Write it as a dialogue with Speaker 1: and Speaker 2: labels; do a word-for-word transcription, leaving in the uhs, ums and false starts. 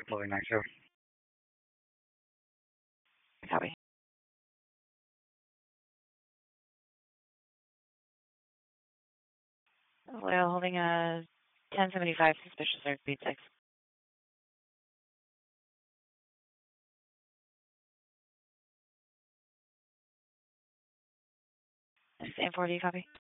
Speaker 1: moving nine seven.
Speaker 2: Copy. Oil holding a ten seventy-five, suspicious or speed six. Same forty, copy.